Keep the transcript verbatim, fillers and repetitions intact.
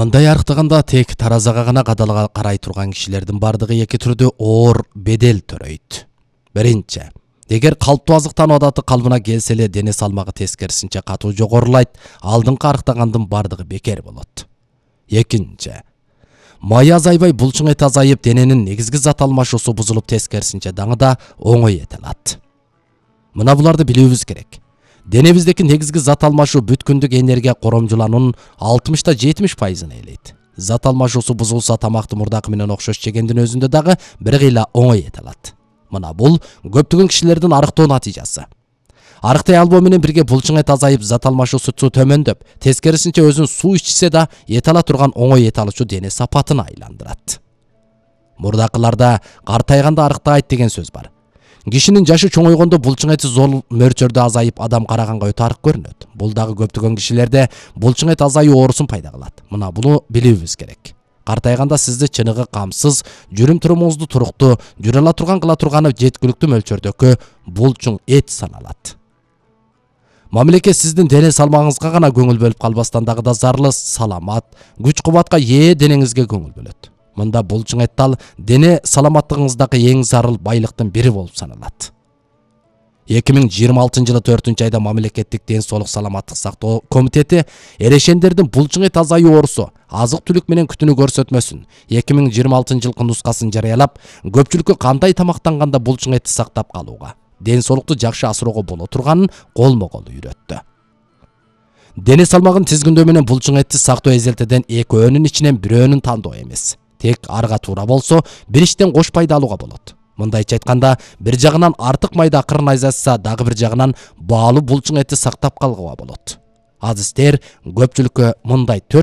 Мындай арықтығында тек таразаға гана кадалга карай турган кишилердин бардыгы эки түрдүү оор бедел төрөйт. Биринчи, эгер калптуу азыктануу адаты калыбына келсе эле дене салмагы тескерисинче катуу жогорулайт, алдыңкы арыктагандын бардыгы бекер болот. Экинчи, мая азайбай булчуң эт азайып, дененин негизги зат алмашуусу бузулуп, тескерисинче даңы да оңой эт алат. Мына буларды билүүбүз керек. Денебиздеки негизги зат алмашуу бүткүндүк энергия коромжулануунун алтымыш жетимиш пайызын ээлейт. Зат алмашуусу бузулса, тамакты мурдакы менен окшош жегендин өзүндө дагы бир кыйла оңой эт алат. Мына бул көптөгөн кишилердин арыктоо натыйжасы. Арыктай албоо менен бирге булчуң эт азайып, зат алмашуусу төмөндөп, тескерисинче өзүн суу ичсе да эт ала турган оңой эт алуучу дене сапатына айландырат. Мурдакыларда картайганда арыктайт деген сөз бар. Кишинин жашы чоңойгондо булчуң эти зор мөлчөрдө азайып, адам караганга өтө арык көрүнөт. Бул дагы көптөгөн кишилерде булчуң эт азайуу оорусун пайда кылат. Мына буну билүүбүз керек. Картайганда сизди чыныгы камсыз, жүрүм турумуңузду туруктуу, жүрө ала турган кыла турганы жеткиликтүү мөлчөрдөгү булчуң эт саналат. Мамлекет сиздин дене салмагыңызга гана көңүл бөлүп калбастан дагы да зарлы, саламат, күч кубатка ээ денеңизге көңүл бөлөт. Мында булчуң эт дал дене саламаттыгыңыздагы эң зарыл байлыктын бири болуп саналат. эки миң жыйырма алтынчы жылы төртүнчү айда мамлекеттик ден соолук саламаттык сактоо комитети эрешендердин булчуң эт азайуу оорусу азык-түлүк менен күтүүнү көрсөтмөсүн эки миң жыйырма алтынчы жылкы нускасын жарыялап, көпчүлүккө кандай тамактанганда булчуң этти сактап калууга, ден соолукту жакшы асыроого боло турганын колмо-кол үйрөттү. Дене салмагын тизгиндөө менен булчуң этти сактоо эзелтеден экөөнүн ичинен бирөөнүн тандоо эмес. Тек арга туура болсо, бир иштен кош пайда алууга болот. Мындайча айтканда, бир жагынан артык майда акырын айзатса, дагы бир жагынан баалуу булчуң этти сактап калууга болот. Адистер көпчүлүккө мындай төрт